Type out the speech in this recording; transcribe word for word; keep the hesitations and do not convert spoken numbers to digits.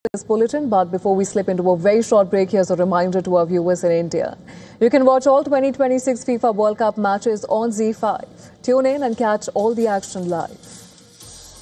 this bulletin, but before we slip into a very short break, here's a reminder to our viewers in India. You can watch all twenty twenty-six FIFA World Cup matches on Z five. Tune in and catch all the action live.